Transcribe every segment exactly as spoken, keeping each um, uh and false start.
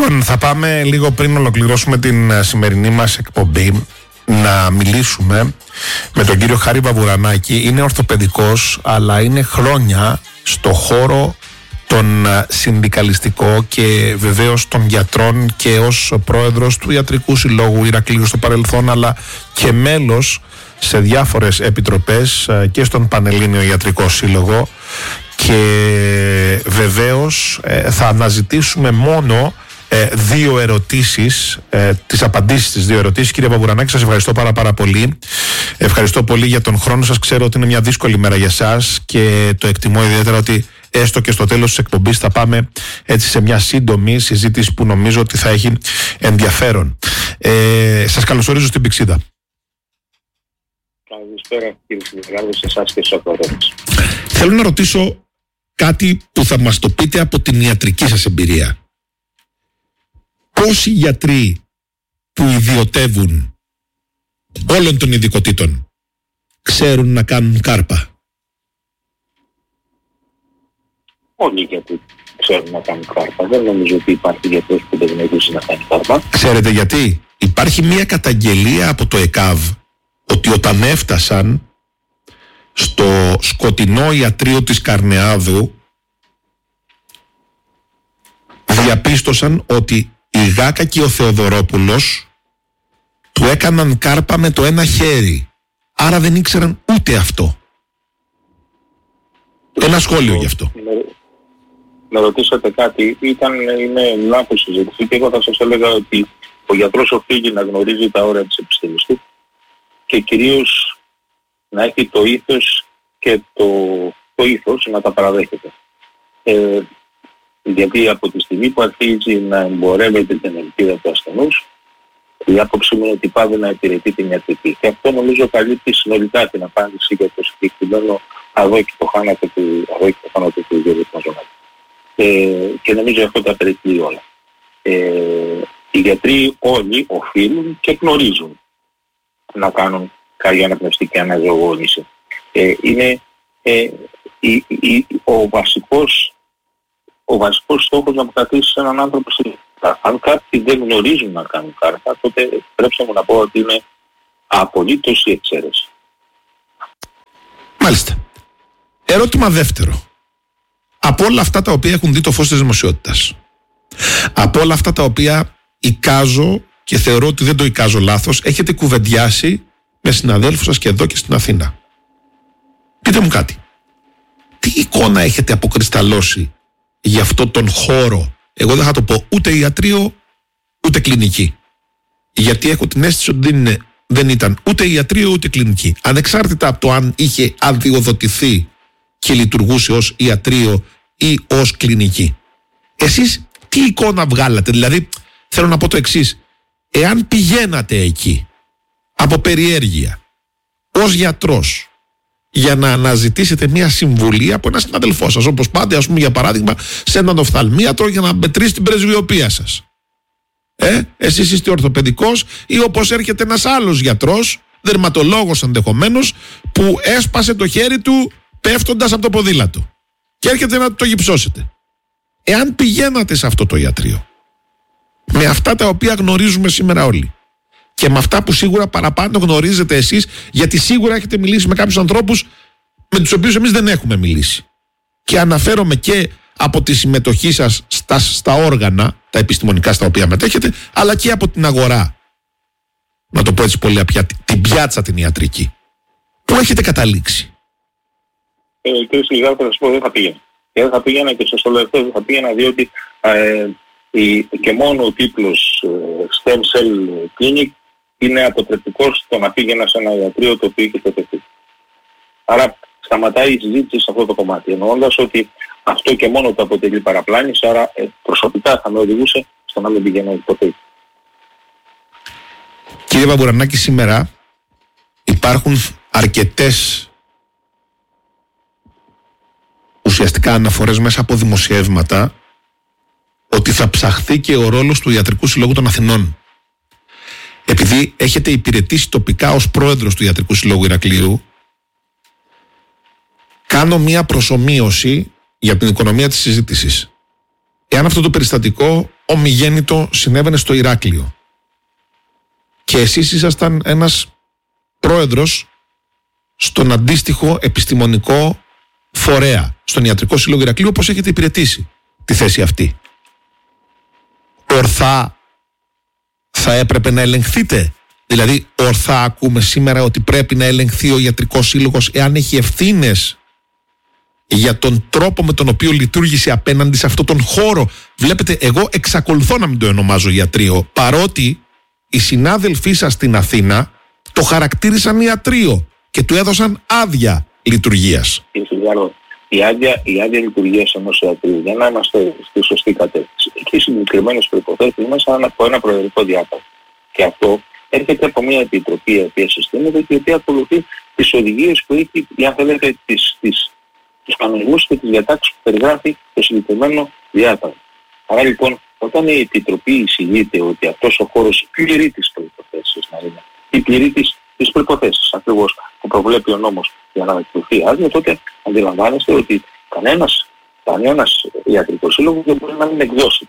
Λοιπόν, θα πάμε λίγο πριν ολοκληρώσουμε την σημερινή μας εκπομπή να μιλήσουμε με τον κύριο Χάρη Βαβουρανάκη. Είναι ορθοπαιδικός, αλλά είναι χρόνια στο χώρο τον συνδικαλιστικό και βεβαίως των γιατρών και ως πρόεδρος του Ιατρικού Συλλόγου Ηρακλείου στο παρελθόν, αλλά και μέλος σε διάφορες επιτροπές και στον Πανελλήνιο Ιατρικό Σύλλογο. Και βεβαίως ε, θα αναζητήσουμε μόνο ε, δύο ερωτήσεις, ε, τις απαντήσεις στις δύο ερωτήσεις. Κύριε Βαβουρανάκη, σας ευχαριστώ πάρα πάρα πολύ. Ευχαριστώ πολύ για τον χρόνο σας. Ξέρω ότι είναι μια δύσκολη μέρα για σας και το εκτιμώ ιδιαίτερα ότι έστω και στο τέλος της εκπομπής θα πάμε έτσι σε μια σύντομη συζήτηση που νομίζω ότι θα έχει ενδιαφέρον. Ε, σας καλωσορίζω στην Πηξίδα. Καλησπέρα κύριε Συνεργάδο, σε εσάς και στους ακροατές. Θέλω να ρωτήσω κάτι που θα μας το πείτε από την ιατρική σας εμπειρία. Πόσοι γιατροί που ιδιωτεύουν όλων των ειδικοτήτων ξέρουν να κάνουν κάρπα? Όλοι οι γιατροί ξέρουν να κάνουν κάρπα. Δεν νομίζω ότι υπάρχει γιατρός που δεν γνωρίζει να κάνει κάρπα. Ξέρετε γιατί? Υπάρχει μια καταγγελία από το ΕΚΑΒ ότι όταν έφτασαν στο σκοτεινό ιατρείο της Καρνεάδου διαπίστωσαν ότι η Γάκα και ο Θεοδωρόπουλος του έκαναν κάρπα με το ένα χέρι, άρα δεν ήξεραν ούτε αυτό. Ένα σχόλιο γι' αυτό. Να ρωτήσατε κάτι, ήταν, είναι λάθος συζήτηση και εγώ θα σας έλεγα ότι ο γιατρός οφείλει να γνωρίζει τα όρια της επιστήμης του και κυρίως να έχει το ήθος και το, το ήθος να τα παραδέχεται. Ε, γιατί από τη στιγμή που αρχίζει να εμπορεύεται την ελπίδα του ασθενούς, η άποψή μου είναι ότι πάει να υπηρετεί την ιατρική. Και αυτό νομίζω καλύπτει συνολικά την απάντηση για το συγκεκριμένο αγώ και το θάνατο του Γιώργου Μαζονάκη. Ε, και νομίζω αυτό τα περικλεί όλα. Ε, οι γιατροί όλοι οφείλουν και γνωρίζουν να κάνουν καλή αναπνευστική αναζωογόνηση. Ε, είναι ε, η, η, ο, βασικός, ο βασικός στόχος να κρατήσει έναν άνθρωπο στην Ελλάδα. Αν κάποιοι δεν γνωρίζουν να κάνουν κάρτα, τότε πρέπει να πω ότι είναι απολύτως η εξαίρεση. Μάλιστα. Ερώτημα δεύτερο. Από όλα αυτά τα οποία έχουν δει το φως της δημοσιότητας, από όλα αυτά τα οποία εικάζω και θεωρώ ότι δεν το εικάζω λάθος, έχετε κουβεντιάσει με συναδέλφους σας και εδώ και στην Αθήνα. Πείτε μου κάτι. Τι εικόνα έχετε αποκρισταλώσει για αυτόν τον χώρο? Εγώ δεν θα το πω ούτε ιατρείο ούτε κλινική, γιατί έχω την αίσθηση ότι δεν, είναι, δεν ήταν ούτε ιατρείο ούτε κλινική, ανεξάρτητα από το αν είχε αδειοδοτηθεί και λειτουργούσε ως ιατρείο ή ως κλινική. Εσείς τι εικόνα βγάλατε? Δηλαδή θέλω να πω το εξής: εάν πηγαίνατε εκεί από περιέργεια ως γιατρός για να αναζητήσετε μια συμβουλή από ένα συναδελφό σας, όπως πάτε ας πούμε για παράδειγμα σε έναν οφθαλμίατρο για να μετρήσει την πρεσβειοποία σας, ε, εσείς είστε ορθοπαιδικός, ή όπως έρχεται ένας άλλος γιατρός, δερματολόγος ενδεχομένως, που έσπασε το χέρι του πέφτοντας από το ποδήλατο και έρχεται να το γυψώσετε. Εάν πηγαίνατε σε αυτό το ιατρείο με αυτά τα οποία γνωρίζουμε σήμερα όλοι και με αυτά που σίγουρα παραπάνω γνωρίζετε εσείς, γιατί σίγουρα έχετε μιλήσει με κάποιους ανθρώπους με τους οποίους εμείς δεν έχουμε μιλήσει, και αναφέρομαι και από τη συμμετοχή σας στα, στα όργανα τα επιστημονικά στα οποία μετέχετε, αλλά και από την αγορά, να το πω έτσι πολύ απλά, την πιάτσα την ιατρική. Πού έχετε καταλήξει? Ε, κύριε Σιλιγάδο, θα σας πω, δεν θα πήγαινα. Δεν θα πήγαινα και σας το λέω αυτό, δεν θα πήγαινα διότι ε, η, και μόνο ο τίτλος ε, Stem Cell Clinic είναι αποτρεπτικός στο να πήγαινα σε ένα ιατρείο το οποίο είχε τεθει. Άρα σταματάει η συζήτηση σε αυτό το κομμάτι, εννοώντας ότι αυτό και μόνο το αποτελεί παραπλάνηση, άρα ε, προσωπικά θα με οδηγούσε στο να μην πηγαίνω ποτέ. Κύριε Βαβουρανάκη, σήμερα υπάρχουν αρκετές ουσιαστικά αναφορές μέσα από δημοσιεύματα ότι θα ψαχθεί και ο ρόλος του Ιατρικού Συλλόγου των Αθηνών. Επειδή έχετε υπηρετήσει τοπικά ως πρόεδρος του Ιατρικού Συλλόγου Ηρακλείου, κάνω μία προσομοίωση για την οικονομία της συζήτησης. Εάν αυτό το περιστατικό ομιγέννητο συνέβαινε στο Ηράκλειο. Και εσείς ήσασταν ένας πρόεδρος στον αντίστοιχο επιστημονικό φορέα, στον Ιατρικό Σύλλογο Ηρακλείου, όπως έχετε υπηρετήσει τη θέση αυτή. Ορθά θα έπρεπε να ελεγχθείτε? Δηλαδή, ορθά ακούμε σήμερα ότι πρέπει να ελεγχθεί ο Ιατρικός Σύλλογος εάν έχει ευθύνες για τον τρόπο με τον οποίο λειτουργήσε απέναντι σε αυτόν τον χώρο? Βλέπετε, εγώ εξακολουθώ να μην το ονομάζω ιατρείο, παρότι οι συνάδελφοί σας στην Αθήνα το χαρακτήρισαν ιατρείο και του έδωσαν άδεια λειτουργίας. Η άδεια, η άδεια λειτουργίας ενός ιατρείου, για να είμαστε στη σωστή κατεύθυνση, εκεί οι συγκεκριμένες προϋποθέσεις μέσα από ένα προεδρικό διάταγμα. Και αυτό έρχεται από μια επιτροπή η οποία συστήνεται και η οποία ακολουθεί τις οδηγίες που έχει, ή αν θέλετε, τις, τις, τους κανονισμούς και τις διατάξεις που περιγράφει το συγκεκριμένο διάταγμα. Άρα λοιπόν, όταν η επιτροπή εισηγείται ότι αυτός ο χώρος πληρεί τις προϋποθέσεις, να είναι, ή πληρεί τις, τις προϋποθέσεις ακριβώς που προβλέπει ο νόμος για να εκδοθεί άδεια, τότε αντιλαμβάνεστε ότι κανένας, κανένας ιατρικός σύλλογος δεν μπορεί να μην εκδώσει.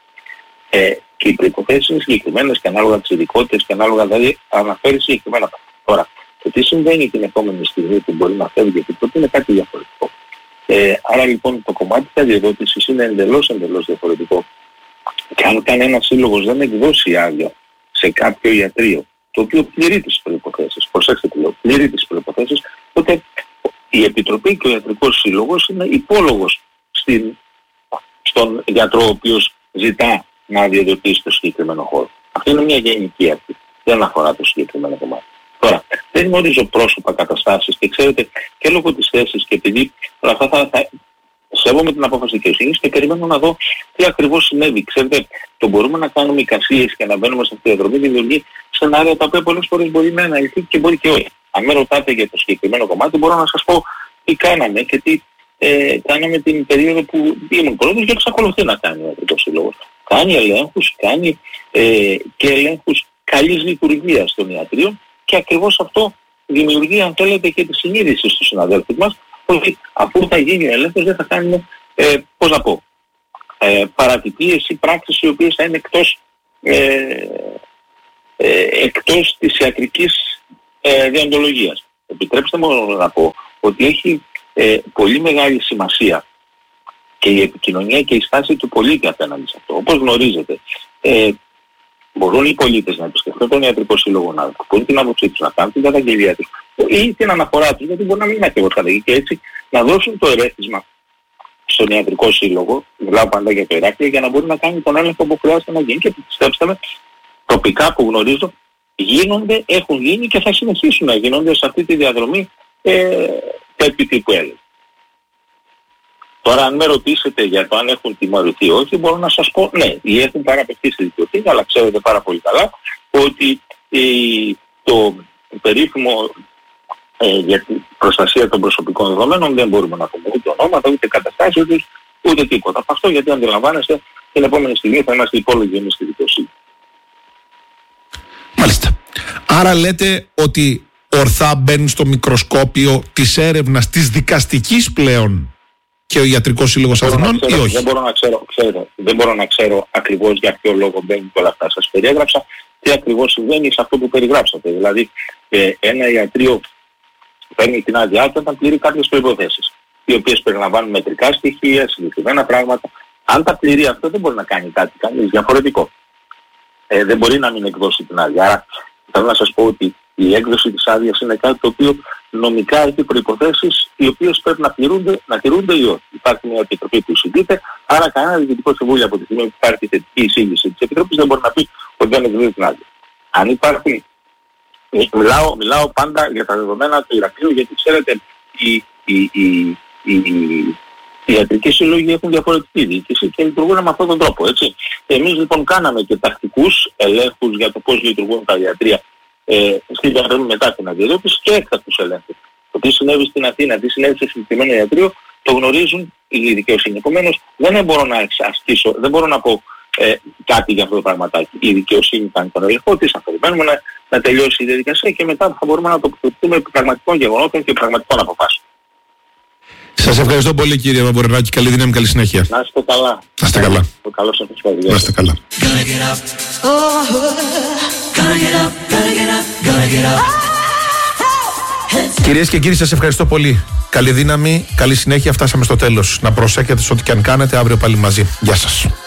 Ε, και οι προϋποθέσεις είναι συγκεκριμένες και ανάλογα τις ειδικότητες και ανάλογα, δηλαδή αναφέρει συγκεκριμένα πράγματα. Τώρα, το τι συμβαίνει την επόμενη στιγμή που μπορεί να φεύγει η επιτροπή είναι κάτι διαφορετικό. Ε, άρα λοιπόν το κομμάτι της αδειοδότησης είναι εντελώς, εντελώς διαφορετικό. Και αν κανένας σύλλογος δεν εκδώσει άδεια σε κάποιο ιατρείο, το οποίο πληρεί τις προϋποθέσεις, προσέξτε τι λέω, πληρεί τις προϋποθέσεις, τότε η Επιτροπή και ο Ιατρικός Σύλλογος είναι υπόλογος στην, στον γιατρό ο οποίος ζητά να αδειοδοτήσει το συγκεκριμένο χώρο. Αυτή είναι μια γενική αρχή. Δεν αφορά το συγκεκριμένο κομμάτι. Τώρα, δεν γνωρίζω πρόσωπα, καταστάσεις και ξέρετε και λόγω της θέσης και επειδή όλα αυτά θα, θα σέβομαι την απόφαση δικαιοσύνης και περιμένω να δω τι ακριβώς συνέβη. Ξέρετε, το μπορούμε να κάνουμε εικασίες και να μπαίνουμε σε αυτή τη διαδρομή, δημιουργεί σενάρια τα οποία πολλές φορές μπορεί να αναλυθεί και μπορεί και όχι. Αν με ρωτάτε για το συγκεκριμένο κομμάτι, μπορώ να σας πω τι κάναμε και τι ε, κάναμε την περίοδο που ήμουν πρόεδρος και εξακολουθεί να κάνει ο Ιατρικός Σύλλογος. Κάνει ελέγχους, κάνει ε, και ελέγχους καλής λειτουργίας των ιατρίων και ακριβώς αυτό δημιουργεί, αν θέλετε, και τη συνείδηση στους συναδέλφους μας ότι αφού θα γίνει ο έλεγχος δεν θα κάνουμε, ε, πώς να πω, ε, παρατυπίες ή πράξεις οι οποίες θα είναι εκτός, ε, ε, εκτός της ιατρικής ε, διοντολογίας. Επιτρέψτε μου να πω ότι έχει ε, πολύ μεγάλη σημασία και η επικοινωνία και η στάση του πολίτη απέναντι σε αυτό. Όπως γνωρίζετε, ε, μπορούν οι πολίτες να επισκεφτούν τον Ιατρικό Σύλλογο, να πούν την άποψή τους, να κάνουν την καταγγελία τους ή την αναφορά τους, γιατί μπορεί να μην είναι ακριβώς καταγγελία, και έτσι να δώσουν το ερέθισμα στον Ιατρικό Σύλλογο, μιλάω πάντα για το Ηράκλειο, για να μπορεί να κάνει τον έλεγχο που χρειάζεται να γίνει. Και πιστέψτε με, τοπικά που γνωρίζω γίνονται, έχουν γίνει και θα συνεχίσουν να γίνονται σε αυτή τη διαδρομή ε, τέτοιου τύπου έλεγχο. Τώρα, αν με ρωτήσετε για το αν έχουν τιμωρηθεί ή όχι, μπορώ να σας πω ναι, ή έχουν παραπευθεί στη δικαιοσύνη, αλλά ξέρετε πάρα πολύ καλά ότι ε, το περίφημο ε, για την προστασία των προσωπικών δεδομένων δεν μπορούμε να πούμε ούτε ονόματα, ούτε καταστάσεις, ούτε, ούτε τίποτα. Από αυτό γιατί αντιλαμβάνεστε την επόμενη στιγμή θα είμαστε υπόλογοι εμείς στη δικαιοσύνη. Μάλιστα. Άρα λέτε ότι ορθά μπαίνει στο μικροσκόπιο της έρευνας της δικαστικής πλέον και ο Ιατρικός Σύλλογος Αθηνών ή όχι? Δεν μπορώ να ξέρω, ξέρω, δεν μπορώ να ξέρω ακριβώς για ποιο λόγο μπαίνει και όλα αυτά. Σας περιέγραψα τι ακριβώς συμβαίνει σε αυτό που περιγράψατε. Δηλαδή, ε, ένα ιατρείο παίρνει την άδειά του όταν πληρεί κάποιες προϋποθέσεις, οι οποίες περιλαμβάνουν μετρικά στοιχεία, συγκεκριμένα πράγματα. Αν τα πληρεί αυτό, δεν μπορεί να κάνει κάτι κανείς διαφορετικό. Ε, δεν μπορεί να μην εκδώσει την άδεια. Άρα, θέλω να σας πω ότι η έκδοση της άδειας είναι κάτι το οποίο νομικά έχει προϋποθέσεις οι οποίες πρέπει να τηρούνται, να τηρούνται ή όχι. Υπάρχει μια επιτροπή που εισηγείται, άρα κανένα διοικητικό συμβούλιο από τη στιγμή που υπάρχει θετική εισήγηση της επιτροπής δεν μπορεί να πει ότι δεν εκδίδει την άδεια. Αν υπάρχει, μιλάω, μιλάω πάντα για τα δεδομένα του Ηρακλείου, γιατί ξέρετε, οι, οι, οι, οι, οι ιατρικοί σύλλογοι έχουν διαφορετική διοίκηση και λειτουργούν με αυτόν τον τρόπο. Έτσι. Εμείς λοιπόν κάναμε και τακτικούς ελέγχους για το πώς λειτουργούν τα ιατρεία Ε, στην διαδρομή μετά την αδειοδότηση και έκτακτους ελέγχους. Το τι συνέβη στην Αθήνα, τι συνέβη στο συγκεκριμένο ιατρείο, το γνωρίζουν οι δικαιοσύνη. Επομένως, δεν μπορώ να ασκήσω, δεν μπορώ να πω ε, κάτι για αυτό το πραγματάκι. Η δικαιοσύνη κάνει τον ελεγχό της, θα περιμένουμε να, να τελειώσει η διαδικασία και μετά θα μπορούμε να τοποθετηθούμε επί πραγματικών γεγονότων και πραγματικών αποφάσεων. Σας ευχαριστώ πολύ, κύριε Μαμπορενάκη. Καλή δύναμη, καλή συνέχεια. Να είστε καλά. Να είστε καλά. Το καλό σας ευχαριστώ. Να είστε καλά. Κυρίες και κύριοι, σας ευχαριστώ πολύ. Καλή δύναμη, καλή συνέχεια. Φτάσαμε στο τέλος. Να προσέχετε σε ό,τι και αν κάνετε. Αύριο πάλι μαζί. Γεια σας.